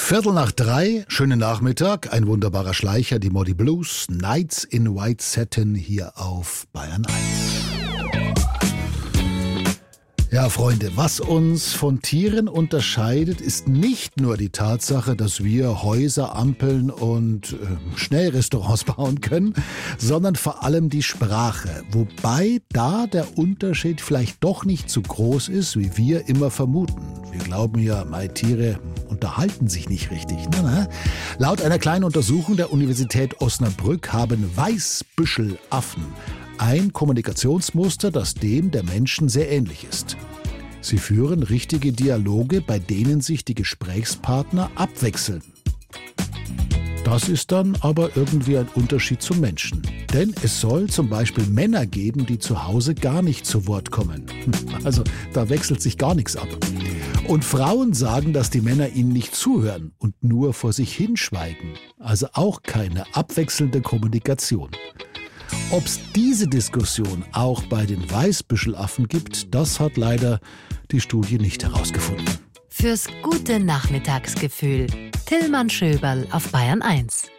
2:15, schönen Nachmittag, ein wunderbarer Schleicher, die Modi Blues, Nights in White Satin hier auf Bayern 1. Ja, Freunde, was uns von Tieren unterscheidet, ist nicht nur die Tatsache, dass wir Häuser, Ampeln und Schnellrestaurants bauen können, sondern vor allem die Sprache. Wobei da der Unterschied vielleicht doch nicht so groß ist, wie wir immer vermuten. Wir glauben ja, Tiere unterhalten sich nicht richtig. Na. Laut einer kleinen Untersuchung der Universität Osnabrück haben Weißbüschelaffen ein Kommunikationsmuster, das dem der Menschen sehr ähnlich ist. Sie führen richtige Dialoge, bei denen sich die Gesprächspartner abwechseln. Das ist dann aber irgendwie ein Unterschied zum Menschen. Denn es soll zum Beispiel Männer geben, die zu Hause gar nicht zu Wort kommen. Also da wechselt sich gar nichts ab. Und Frauen sagen, dass die Männer ihnen nicht zuhören und nur vor sich hinschweigen. Also auch keine abwechselnde Kommunikation. Ob es diese Diskussion auch bei den Weißbüschelaffen gibt, das hat leider die Studie nicht herausgefunden. Fürs gute Nachmittagsgefühl. Tillmann Schöberl auf Bayern 1.